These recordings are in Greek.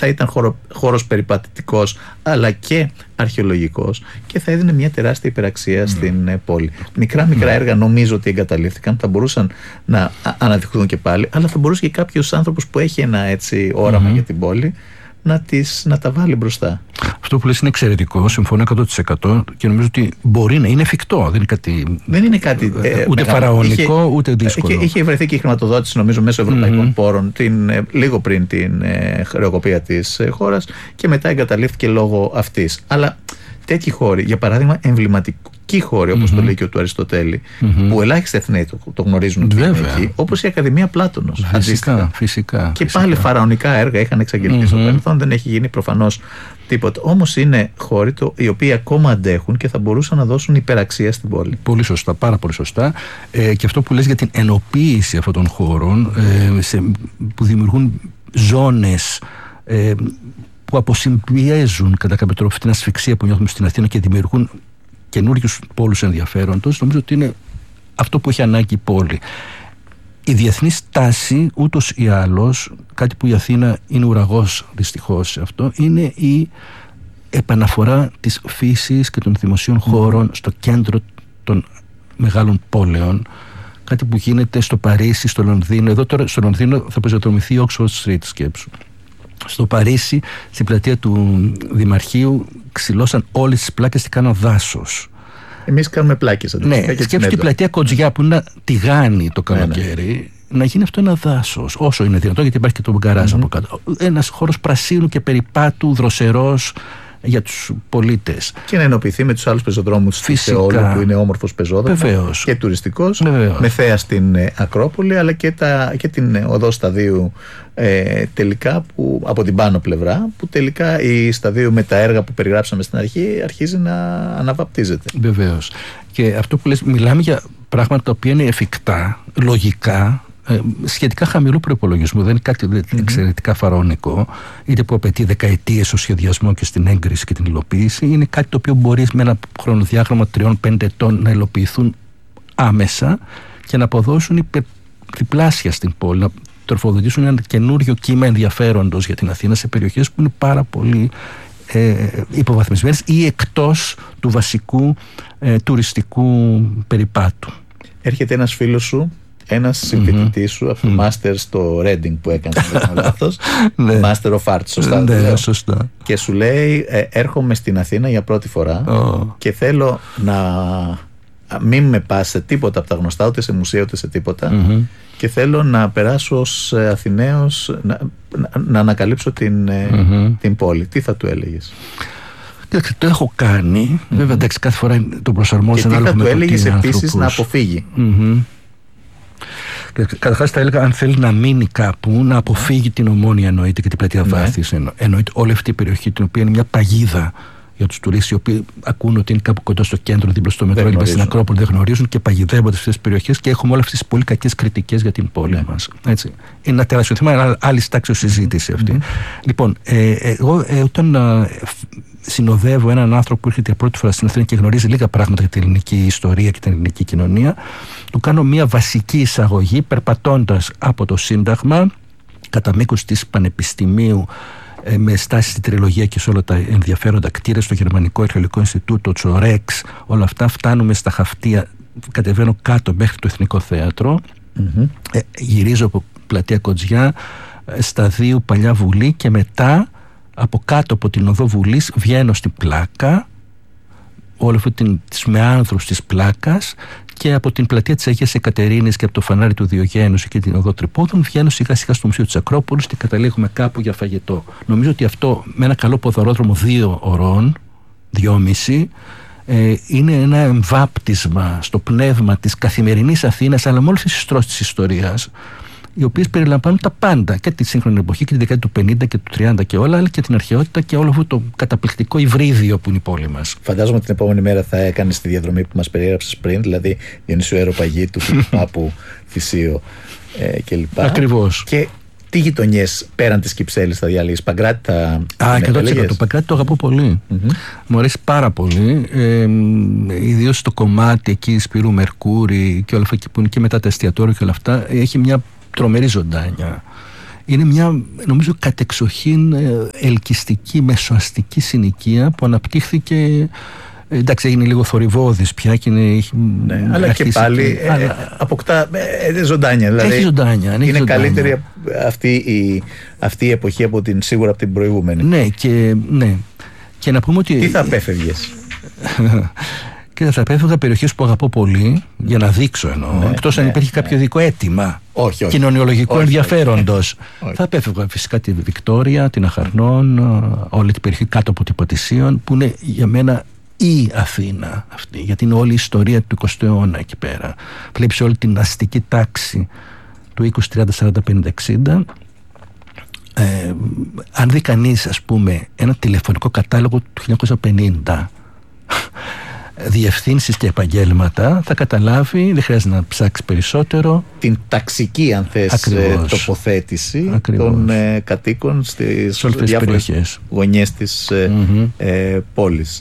θα ήταν χώρος περιπατητικός αλλά και αρχαιολογικός και θα έδινε μια τεράστια υπεραξία στην πόλη. Μικρά έργα νομίζω ότι εγκαταλείφθηκαν, θα μπορούσαν να αναδειχθούν και πάλι, αλλά θα μπορούσε και κάποιος άνθρωπος που έχει ένα έτσι όραμα για την πόλη να τα βάλει μπροστά. Αυτό που λες είναι εξαιρετικό, συμφωνώ 100% και νομίζω ότι μπορεί να είναι εφικτό. Δεν είναι κάτι ούτε φαραωνικό ούτε δύσκολο. Είχε βρεθεί και η χρηματοδότηση νομίζω μέσω ευρωπαϊκών πόρων λίγο πριν την χρεοκοπία της χώρας και μετά εγκαταλείφθηκε λόγω αυτής. Αλλά τέτοιοι χώροι, για παράδειγμα εμβληματικοί χώροι όπως το λέει και του Αριστοτέλη, που ελάχιστοι Εθναίοι το γνωρίζουν ότι είναι εκεί, όπως η Ακαδημία Πλάτωνος. Φυσικά. Και πάλι φαραωνικά έργα είχαν εξαγγελθεί στο παρελθόν, δεν έχει γίνει προφανώς τίποτα. Όμως είναι χώροι οι οποίοι ακόμα αντέχουν και θα μπορούσαν να δώσουν υπεραξία στην πόλη. Πολύ σωστά, πάρα πολύ σωστά. Και αυτό που λες για την ενοποίηση αυτών των χώρων που δημιουργούν ζώνες που αποσυμπιέζουν κατά κάποιο τρόπο την ασφυξία που νιώθουμε στην Αθήνα και δημιουργούν καινούριους πόλους ενδιαφέροντος, νομίζω ότι είναι αυτό που έχει ανάγκη η πόλη. Η διεθνή τάση, ούτως ή άλλως, κάτι που η Αθήνα είναι ουραγός δυστυχώς σε αυτό, είναι η επαναφορά της φύσης και των δημοσίων χώρων στο κέντρο των μεγάλων πόλεων. Κάτι που γίνεται στο Παρίσι, στο Λονδίνο. Εδώ τώρα στο Λονδίνο θα πεζοδρομηθεί η Oxford Street, σκέψου. Στο Παρίσι, στην πλατεία του Δημαρχείου, ξυλώσαν όλες τις πλάκες και κάναν δάσος. Εμείς κάνουμε πλάκες. Ναι, σκέψου την πλατεία Κοτζιά που είναι ένα τηγάνι το καλοκαίρι, να γίνει αυτό ένα δάσος, όσο είναι δυνατόν, γιατί υπάρχει και το γκαράζ από κάτω. Ένας χώρος πρασίνου και περιπάτου, δροσερός για τους πολίτες. Και να ενοποιηθεί με τους άλλους πεζοδρόμους της Σεόλου, που είναι όμορφος πεζόδρομος και τουριστικός, με θέα στην Ακρόπολη, αλλά και την οδό Σταδίου τελικά, που, από την πάνω πλευρά, που τελικά η Σταδίου με τα έργα που περιγράψαμε στην αρχή αρχίζει να αναβαπτίζεται. Βεβαίως. Και αυτό που λες, μιλάμε για πράγματα τα οποία είναι εφικτά, λογικά, σχετικά χαμηλού προϋπολογισμού, δεν είναι κάτι εξαιρετικά φαραωνικό, είτε που απαιτεί δεκαετίες στο σχεδιασμό και στην έγκριση και την υλοποίηση. Είναι κάτι το οποίο μπορεί με ένα χρονοδιάγραμμα 3-5 ετών να υλοποιηθούν άμεσα και να αποδώσουν διπλάσια στην πόλη, να τροφοδοτήσουν ένα καινούριο κύμα ενδιαφέροντος για την Αθήνα σε περιοχές που είναι πάρα πολύ υποβαθμισμένες ή εκτός του βασικού τουριστικού περιπάτου. Έρχεται ένας φίλος σου, ένας συμφοιτητής σου από το Master στο Reading που έκανε, λάθος, Master of Arts, σωστά? Ναι, σωστά. Και σου λέει, έρχομαι στην Αθήνα για πρώτη φορά και θέλω να μην με πας σε τίποτα από τα γνωστά, ούτε σε μουσεία ούτε σε τίποτα, και θέλω να περάσω ως Αθηναίος να ανακαλύψω την πόλη. Τι θα του έλεγες? Το έχω κάνει, βέβαια εντάξει, κάθε φορά το προσαρμόζω. Και τι θα του έλεγες επίσης να αποφύγει? Καταρχάς θα έλεγα, αν θέλει να μείνει κάπου, να αποφύγει την Ομόνια, εννοείται, και την πλατεία Βάθης, εννοείται όλη αυτή η περιοχή, την οποία είναι μια παγίδα για τους τουρίστες, οι οποίοι ακούν ότι είναι κάπου κοντά στο κέντρο, δίπλα στο μετρό, δίπλα στην Ακρόπολη, δεν γνωρίζουν και παγιδεύονται σε αυτές τις περιοχές και έχουμε όλες αυτές τις πολύ κακές κριτικές για την πόλη μας. Έτσι. Είναι ένα τεράστιο θέμα, είναι άλλη τάξη συζήτηση αυτή. Λοιπόν, εγώ όταν συνοδεύω έναν άνθρωπο που έρχεται για πρώτη φορά στην Αθήνα και γνωρίζει λίγα πράγματα για την ελληνική ιστορία και την ελληνική κοινωνία, του κάνω μια βασική εισαγωγή περπατώντας από το Σύνταγμα κατά μήκος της Πανεπιστημίου, με στάση στη Τριλογία και σε όλα τα ενδιαφέροντα κτίρια, στο Γερμανικό Αρχαιολογικό Ινστιτούτο, το Ρεξ, όλα αυτά. Φτάνουμε στα Χαυτία, κατεβαίνω κάτω μέχρι το Εθνικό Θέατρο, γυρίζω από πλατεία Κοτζιά, Σταδίου, Παλιά Βουλή, και μετά από κάτω από την οδό Βουλής βγαίνω στην Πλάκα, όλο αυτό τις μεάνδρους της Πλάκας, και από την πλατεία της Αγίας Εκατερίνης και από το φανάρι του Διογένους και την οδό Τρυπόδων βγαίνω σιγά σιγά στο Μουσείο της Ακρόπολης και καταλήγουμε κάπου για φαγητό. Νομίζω ότι αυτό με ένα καλό ποδαρόδρομο 2 ωρών, 2,5, είναι ένα εμβάπτισμα στο πνεύμα της καθημερινής Αθήνας, αλλά με όλες τις στρώσεις της ιστορίας, οι οποίες περιλαμβάνουν τα πάντα, και τη σύγχρονη εποχή και τη δεκαετία του 50 και του 30 και όλα, αλλά και την αρχαιότητα και όλο αυτό το καταπληκτικό υβρίδιο που είναι η πόλη μας. Φαντάζομαι την επόμενη μέρα θα έκανες τη διαδρομή που μας περιέγραψες πριν, δηλαδή Διονύσιο Αεροπαγήτου, Πάπου, Θησίο κλπ. Ακριβώς. Και τι γειτονιές πέραν της Κυψέλης θα διαλύσεις? Παγκράτη θα... 100%. Το Παγκράτη το αγαπώ πολύ. Μου αρέσει πάρα πολύ. Ιδίως το κομμάτι εκεί Σπύρου Μερκούρη και όλα αυτά που είναι και μετά τα εστιατόρια και όλα αυτά, έχει μια τρομερή ζωντάνια. είναι μια, νομίζω, κατεξοχήν ελκυστική μεσοαστική συνοικία που αναπτύχθηκε. Εντάξει, έγινε λίγο θορυβώδης πια και αλλά και πάλι αποκτά ζωντάνια. Δηλαδή, έχει ζωντάνια. Είναι καλύτερη αυτή η εποχή σίγουρα από την προηγούμενη. Ναι, και να πούμε ότι. Τι θα απέφευγες? Και θα απέφευγα περιοχές που αγαπώ πολύ, για να δείξω εννοώ, εκτός αν υπήρχε κάποιο ειδικό αίτημα κοινωνιολογικού ενδιαφέροντος. Θα απέφευγα φυσικά τη Βικτόρια, την Αχαρνών, όλη την περιοχή κάτω από την Ποτισίων, που είναι για μένα η Αθήνα αυτή, γιατί είναι όλη η ιστορία του 20ου αιώνα εκεί πέρα. Βλέπεις όλη την αστική τάξη του 20, 30, 40, 50, 60. Αν δει κανείς, ας πούμε, ένα τηλεφωνικό κατάλογο του 1950, διευθύνσεις και επαγγέλματα, θα καταλάβει, δεν χρειάζεται να ψάξει περισσότερο, την ταξική, αν θες, τοποθέτηση των κατοίκων στις διάφορες γωνιές της πόλης.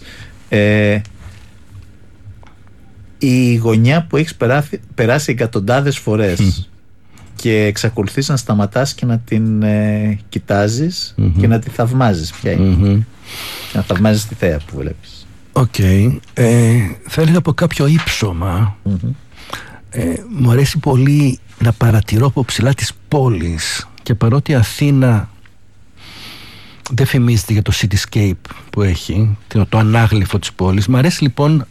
Η γωνιά που έχεις περάσει εκατοντάδες φορές και εξακολουθείς να σταματάς και να την κοιτάζεις και να τη θαυμάζεις πια είναι. Να θαυμάζεις τη θέα που βλέπεις. Θα έλεγα από κάποιο ύψωμα. Μου αρέσει πολύ να παρατηρώ από ψηλά τις πόλεις, και παρότι Αθήνα δεν φημίζεται για το cityscape που έχει, το ανάγλυφο της πόλης, μου αρέσει λοιπόν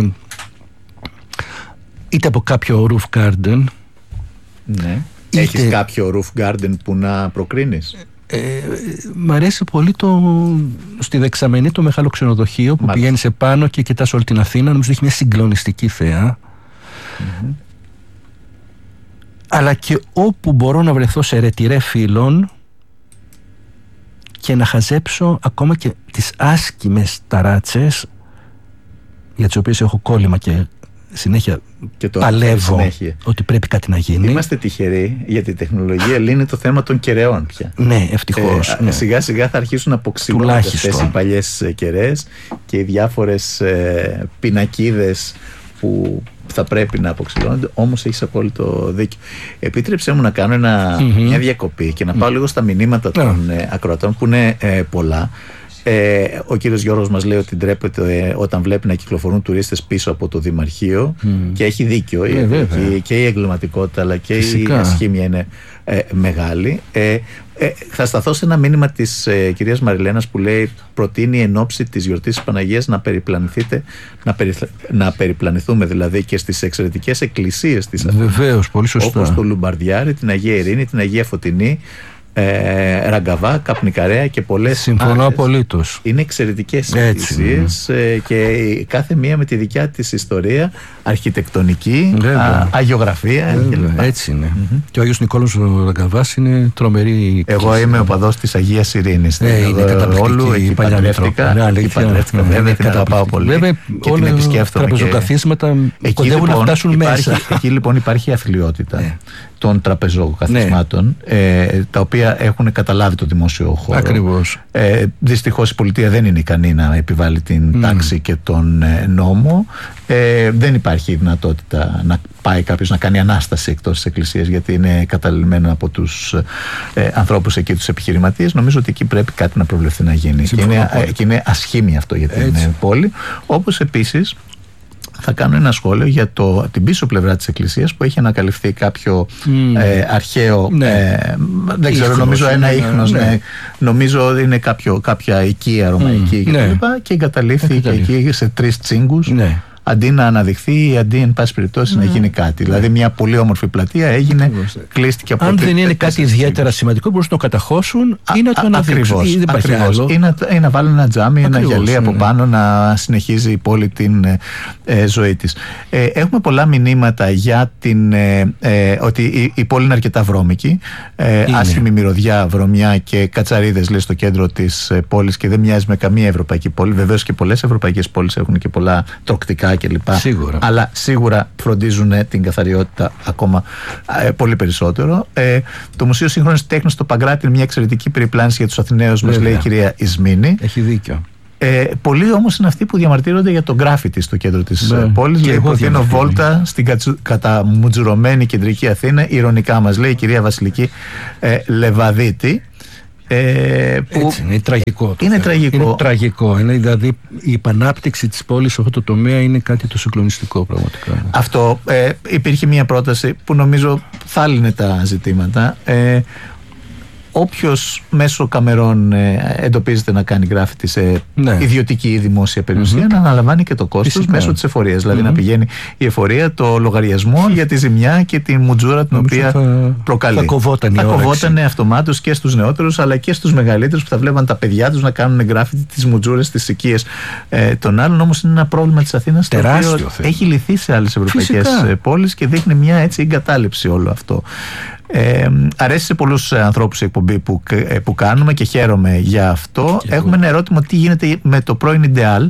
είτε από κάποιο roof garden. Έχεις κάποιο roof garden που να προκρίνεις? Μ' αρέσει πολύ στη Δεξαμενή το μεγάλο ξενοδοχείο που πηγαίνεις επάνω και κοιτάς όλη την Αθήνα. Νομίζω έχει μια συγκλονιστική θέα. Αλλά και όπου μπορώ να βρεθώ σε ρετυρέ φίλων και να χαζέψω ακόμα και τις άσκημες ταράτσες, για τις οποίες έχω κόλλημα και συνέχεια παλεύω ότι πρέπει κάτι να γίνει. Είμαστε τυχεροί, γιατί η τεχνολογία λύνει το θέμα των κεραιών πια. Ναι, ευτυχώς. Σιγά σιγά θα αρχίσουν να αποξηλώνονται αυτές οι παλιές κεραίες και οι διάφορες πινακίδες που θα πρέπει να αποξηλώνονται. Όμως έχεις απόλυτο δίκιο. Επίτρεψέ μου να κάνω μια διακοπή και να πάω λίγο στα μηνύματα των ακροατών, που είναι πολλά. Ο κύριος Γιώργος μας λέει ότι ντρέπεται όταν βλέπει να κυκλοφορούν τουρίστες πίσω από το Δημαρχείο, και έχει δίκιο. Και η εγκληματικότητα αλλά και η ασχήμια είναι μεγάλη. Θα σταθώ σε ένα μήνυμα της κυρίας Μαριλένας που λέει: προτείνει εν ώψη της γιορτής της Παναγίας να περιπλανηθούμε δηλαδή και στις εξαιρετικές εκκλησίες της Αθήνας. Βεβαίως, πολύ σωστά. Όπως το Λουμπαρδιάρι, την Αγία Ειρήνη, την Αγία Φωτεινή, Ραγκαβά, Καπνικαρέα και πολλές. Συμφωνώ απολύτως. Είναι εξαιρετικές εκκλησίες και κάθε μία με τη δικιά της ιστορία, αρχιτεκτονική, αγιογραφία κλπ. Έτσι είναι. Και ο Άγιος Νικόλαος ο Ραγκαβάς είναι τρομερή. Εγώ είμαι ο παδός της Αγίας Ειρήνης. Είναι καταπληκτική. Εκεί παντρεύτηκα, βέβαια, την αγαπάω πολύ. Βέβαια, και την επισκέφτομαι. Τα τραπεζοκαθίσματα κοντεύουν να φτάσουν μέσα. Εκεί λοιπόν υπάρχει αθλιότητα των τραπεζοκαθισμάτων, τα οποία έχουν καταλάβει το δημόσιο χώρο. Ακριβώς. Δυστυχώς η πολιτεία δεν είναι ικανή να επιβάλλει την τάξη και τον νόμο. Δεν υπάρχει δυνατότητα να πάει κάποιος να κάνει ανάσταση εκτός της εκκλησίας, γιατί είναι καταλημμένο από τους ανθρώπους εκεί, τους επιχειρηματίες. Νομίζω ότι εκεί πρέπει κάτι να προβλεφθεί να γίνει. Και είναι ασχήμια αυτό για την πόλη. Όπως επίσης θα κάνω ένα σχόλιο για την πίσω πλευρά της εκκλησίας, που έχει ανακαλυφθεί κάποιο αρχαίο, δεν ξέρω, νομίζω ένα ίχνος, νομίζω είναι κάποια οικία ρωμαϊκή και εγκαταλείφθηκε εκεί σε 3 τσίγκους, αντί να αναδειχθεί ή αντί εν πάση περιπτώσει να γίνει κάτι. Δηλαδή μια πολύ όμορφη πλατεία έγινε, κλείστηκε από. Αν δεν είναι κάτι ιδιαίτερα σημαντικό, μπορούν να το καταχώσουν ή να το αναδείξουν. Ή να βάλουν ένα τζάμι, ένα γυαλί από πάνω, να συνεχίζει η πόλη την ζωή της. Έχουμε πολλά μηνύματα για ότι η πόλη είναι αρκετά βρώμικη. Άσχημη μυρωδιά, βρωμιά και κατσαρίδες, λέει, στο κέντρο της πόλης, και δεν μοιάζει με καμία ευρωπαϊκή πόλη. Βεβαίως και πολλές ευρωπαϊκές πόλεις έχουν και πολλά τροκτικά κλπ. Αλλά σίγουρα φροντίζουν την καθαριότητα ακόμα πολύ περισσότερο. Το Μουσείο Σύγχρονης Τέχνης στο Παγκράτη είναι μια εξαιρετική περιπλάνηση για τους Αθηναίους, μας λέει η κυρία Ισμήνη. Έχει δίκιο. Πολλοί όμως είναι αυτοί που διαμαρτύρονται για το γκράφιτι στο κέντρο της πόλης. Λέει, προτείνω βόλτα στην καταμουτζουρωμένη κεντρική Αθήνα. Ειρωνικά μας λέει η κυρία Βασιλική Λεβαδίτη. Έτσι είναι τραγικό. Είναι τραγικό. Είναι, δηλαδή η επανάπτυξη της πόλης σε αυτό το τομέα είναι κάτι το συγκλονιστικό πραγματικά. Αυτό υπήρχε μια πρόταση που νομίζω θα λύνε τα ζητήματα. Όποιος μέσω καμερών εντοπίζεται να κάνει γκράφιτι σε ιδιωτική ή δημόσια περιουσία, να αναλαμβάνει και το κόστος μέσω της εφορίας. Δηλαδή να πηγαίνει η εφορία το λογαριασμό για τη ζημιά και τη μουτζούρα την οποία προκαλεί. Θα κοβόταν αυτομάτως και στους νεότερους αλλά και στους μεγαλύτερους που θα βλέπαν τα παιδιά τους να κάνουν γκράφιτι τις μουτζούρες, τις οικίες των άλλων. Όμως είναι ένα πρόβλημα της Αθήνας το οποίο έχει λυθεί σε άλλες ευρωπαϊκές πόλεις και δείχνει μια έτσι εγκατάλειψη όλο αυτό. Αρέσει σε πολλούς ανθρώπους η εκπομπή που κάνουμε και χαίρομαι για αυτό. Έχουμε ένα ερώτημα: τι γίνεται με το πρώην Ιντεάλ?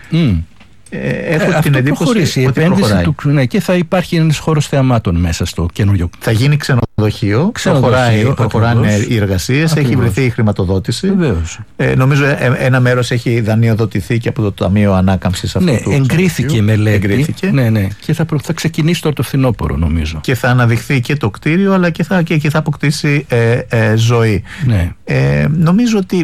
Έχω την εντύπωση ότι προχωράει. Και θα υπάρχει ένας χώρος θεαμάτων μέσα στο καινούριο. Θα γίνει ξενοδοχείο. Προχωράνε οι εργασίες. Έχει βρεθεί η χρηματοδότηση. Νομίζω ένα μέρος έχει δανειοδοτηθεί και από το Ταμείο Ανάκαμψης αυτού του. Εγκρίθηκε η μελέτη. Και θα ξεκινήσει τώρα το φθινόπωρο, νομίζω. Και θα αναδειχθεί και το κτίριο, αλλά και θα αποκτήσει ζωή. Νομίζω ότι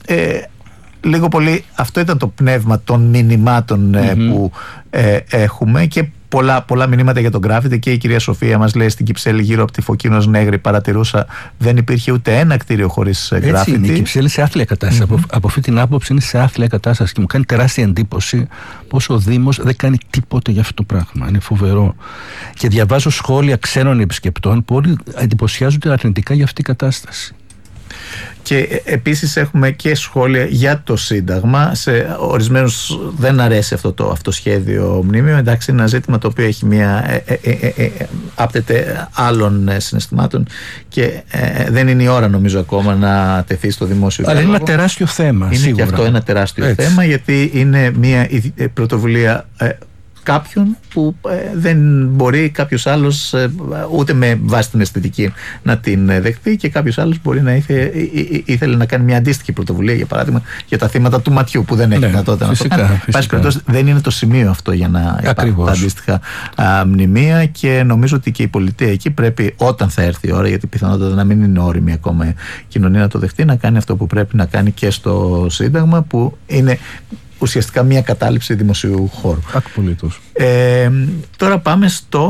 λίγο πολύ αυτό ήταν το πνεύμα των μηνυμάτων που έχουμε, και πολλά μηνύματα για τον γκράφιτι. Και η κυρία Σοφία μας λέει: στην Κυψέλη γύρω από τη Φωκίνος Νέγρη παρατηρούσα, δεν υπήρχε ούτε ένα κτίριο χωρίς γκράφιτι. Είναι η Κυψέλη σε άθλια κατάσταση. Από αυτή την άποψη είναι σε άθλια κατάσταση και μου κάνει τεράστια εντύπωση πως ο Δήμος δεν κάνει τίποτε για αυτό το πράγμα. Είναι φοβερό. Και διαβάζω σχόλια ξένων επισκεπτών που όλοι εντυπωσιάζονται αρνητικά για αυτή την κατάσταση. Και επίσης έχουμε και σχόλια για το Σύνταγμα. Σε ορισμένους δεν αρέσει αυτό το αυτοσχέδιο μνήμιο. Εντάξει, είναι ένα ζήτημα το οποίο έχει άπτεται άλλων συναισθημάτων και δεν είναι η ώρα, νομίζω, ακόμα να τεθεί στο δημόσιο διάλογο. Αλλά είναι ένα τεράστιο θέμα. Είναι σίγουρα. Και αυτό ένα τεράστιο θέμα, γιατί είναι μια πρωτοβουλία κάποιον που δεν μπορεί κάποιος άλλος ούτε με βάση την αισθητική να την δεχτεί, και κάποιος άλλος μπορεί να ήθελε να κάνει μια αντίστοιχη πρωτοβουλία, για παράδειγμα για τα θύματα του ματιού, που δεν έχει δυνατότητα να το κάνει. Πάση περιπτώσει, δεν είναι το σημείο αυτό για να υπάρχουν τα αντίστοιχα μνημεία, και νομίζω ότι και η πολιτεία εκεί πρέπει, όταν θα έρθει η ώρα, γιατί πιθανότατα να μην είναι όριμη ακόμα η κοινωνία να το δεχτεί, να κάνει αυτό που πρέπει να κάνει και στο Σύνταγμα, που είναι ουσιαστικά μια κατάληψη δημοσίου χώρου. Απολύτως. Τώρα πάμε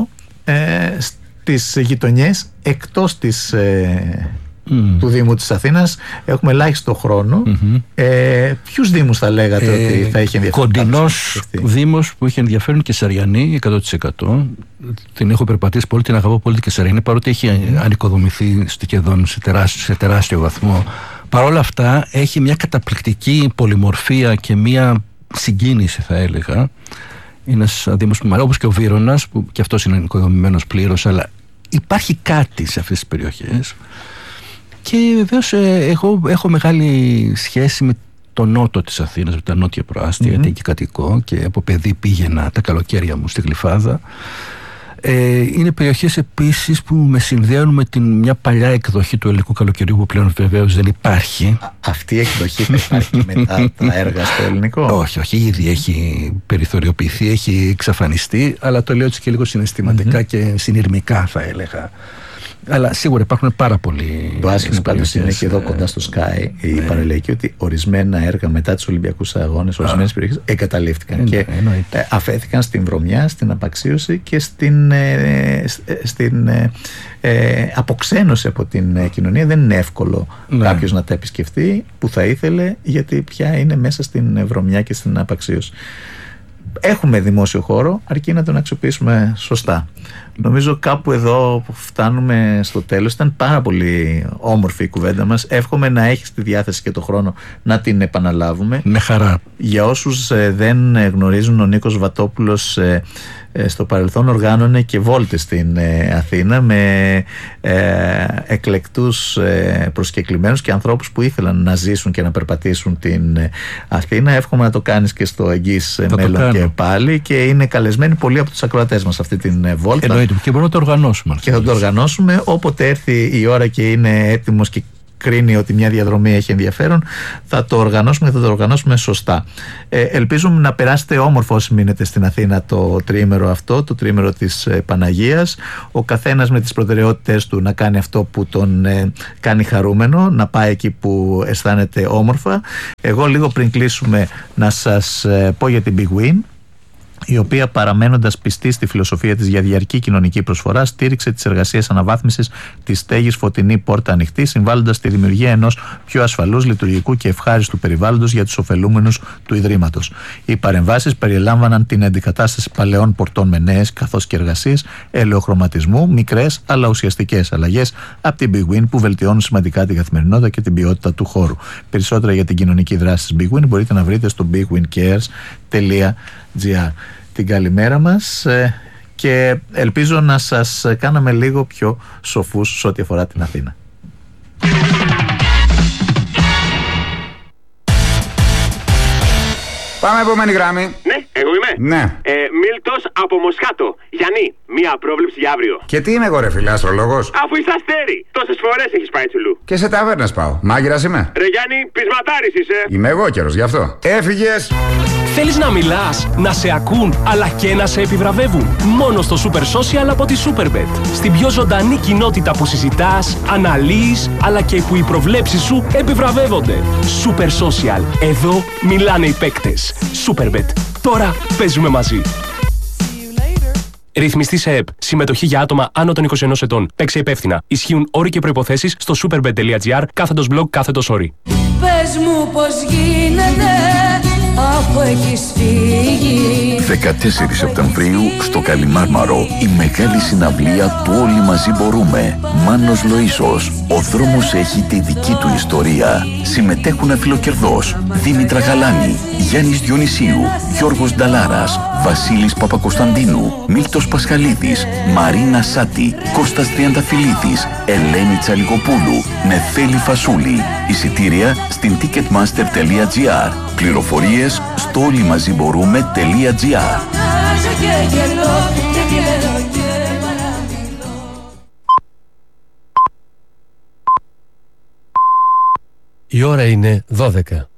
στις γειτονιές εκτός του Δήμου της Αθήνας. Έχουμε ελάχιστο χρόνο. Ποιους δήμους θα λέγατε ότι θα είχε ενδιαφέρον? Κοντινός δήμος που είχε ενδιαφέρον, και Κεσαριανή 100%. Την έχω περπατήσει πολύ, την αγαπώ πολύ την Κεσαριανή, παρότι έχει ανοικοδομηθεί σχεδόν σε τεράστιο βαθμό. Παρ' όλα αυτά έχει μια καταπληκτική πολυμορφία και μια συγκίνηση, θα έλεγα. Είναι ένας δήμος που, όπως και ο Βύρωνας, που και αυτός είναι οικοδομημένος πλήρως, αλλά υπάρχει κάτι σε αυτές τις περιοχές. Και βεβαίως εγώ έχω μεγάλη σχέση με το νότο της Αθήνας, με τα νότια προάστια, γιατί εκεί κατοικώ και από παιδί πήγαινα τα καλοκαίρια μου στη Γλυφάδα. Είναι περιοχές επίσης που με συνδέουν με μια παλιά εκδοχή του ελληνικού καλοκαιριού, που πλέον βεβαίως δεν υπάρχει. Αυτή η εκδοχή θα υπάρχει μετά τα έργα στο ελληνικό? Όχι, ήδη έχει περιθωριοποιηθεί, έχει εξαφανιστεί, αλλά το λέω έτσι και λίγο συναισθηματικά και συνειρμικά, θα έλεγα. Αλλά σίγουρα υπάρχουν πάρα πολλοί. Το άσχημο πάντως είναι και εδώ κοντά στο Sky η παραλιακή, ότι ορισμένα έργα μετά τους Ολυμπιακούς Αγώνες, ορισμένες περιοχές εγκαταλείφθηκαν και αφέθηκαν στην βρωμιά, στην απαξίωση και στην αποξένωση από την κοινωνία. Δεν είναι εύκολο κάποιος να τα επισκεφτεί που θα ήθελε, γιατί πια είναι μέσα στην βρωμιά και στην απαξίωση. Έχουμε δημόσιο χώρο, αρκεί να τον αξιοποιήσουμε σωστά. Νομίζω κάπου εδώ που φτάνουμε στο τέλος. Ήταν πάρα πολύ όμορφη η κουβέντα μας. Εύχομαι να έχεις τη διάθεση και το χρόνο να την επαναλάβουμε. Με χαρά. Για όσους δεν γνωρίζουν, ο Νίκος Βατόπουλος στο παρελθόν οργάνωνε και βόλτες στην Αθήνα με εκλεκτούς προσκεκλημένους και ανθρώπους που ήθελαν να ζήσουν και να περπατήσουν την Αθήνα. Εύχομαι να το κάνεις και στο εγγύς μέλλον και πάλι, και είναι καλεσμένοι πολλοί από τους ακροατές μας αυτή την βόλτα. Εννοείται, και μπορούμε να το οργανώσουμε. Και θα το οργανώσουμε όποτε έρθει η ώρα και είναι έτοιμος και κρίνει ότι μια διαδρομή έχει ενδιαφέρον, θα το οργανώσουμε σωστά. Ελπίζουμε να περάσετε όμορφα όσοι μείνετε στην Αθήνα το τριήμερο αυτό, το τριήμερο της Παναγίας. Ο καθένας με τις προτεραιότητες του να κάνει αυτό που τον κάνει χαρούμενο, να πάει εκεί που αισθάνεται όμορφα. Εγώ λίγο πριν κλείσουμε να σας πω για την Big Win, η οποία, παραμένοντας πιστή στη φιλοσοφία της για διαρκή κοινωνική προσφορά, στήριξε τις εργασίες αναβάθμισης της στέγης Φωτεινή Πόρτα Ανοιχτή, συμβάλλοντας στη δημιουργία ενός πιο ασφαλούς, λειτουργικού και ευχάριστου περιβάλλοντος για τους ωφελούμενους του Ιδρύματος. Οι παρεμβάσεις περιελάμβαναν την αντικατάσταση παλαιών πορτών με νέες, καθώς και εργασίες ελαιοχρωματισμού, μικρές αλλά ουσιαστικές αλλαγές από την Big Win που βελτιώνουν σημαντικά την καθημερινότητα και την ποιότητα του χώρου. Περισσότερα για την κοινωνική δράση της Big Win μπορείτε να βρείτε στο bigwincares.gr. Την καλημέρα μας και ελπίζω να σας κάναμε λίγο πιο σοφούς σε ό,τι αφορά την Αθήνα. Πάμε επόμενη γράμμη. Ναι, εγώ είμαι. Ναι. Μίλτος από Μοσχάτο. Γιάννη, μία πρόβλεψη για αύριο. Και τι είμαι εγώ, ρε φίλε, αστρολόγος? Αφού είσαι αστέρι, τόσες φορές έχεις πάει τσουλού. Και σε ταβέρνες πάω. Μάγειρας είμαι. Ρε Γιάννη, πεισματάρης είσαι. Είμαι εγώ καιρός, γι' αυτό. Έφυγες. Θέλεις να μιλάς, να σε ακούν, αλλά και να σε επιβραβεύουν? Μόνο στο Super Social από τη Superbet. Στην πιο ζωντανή κοινότητα που συζητάς, αναλύεις, αλλά και που οι προβλέψεις σου επιβραβεύονται. Super Social. Εδώ μιλάνε οι παίκτες. Superbet. Τώρα παίζουμε μαζί. Ρυθμιστή σε ΕΠ. Συμμετοχή για άτομα άνω των 21 ετών. Παίξε υπεύθυνα. Ισχύουν όροι και προϋποθέσεις στο superbet.gr/blog/όροι. Πες μου πως γίνεται αφού έχεις φύγει. 14 Σεπτεμβρίου στο Καλιμάρμαρο η μεγάλη συναυλία του Όλοι Μαζί Μπορούμε. Μάνος Λοΐσος. Ο δρόμος έχει τη δική του ιστορία. Συμμετέχουν αφιλοκερδός Δήμητρα Γαλάνη, Γιάννης Διονυσίου, Γιώργος Νταλάρας, Βασίλης Παπακοσταντίνου, Μίλτος Πασχαλίδης, Μαρίνα Σάτη, Κώστας Τριανταφυλλίδης, Ελένη Τσαλικοπούλου, Νεφέλη Φασούλη. Εισιτήρια στην ticketmaster.gr. Πληροφορίες στο όλοιμαζιμπορούμε.gr. Η ώρα είναι 12.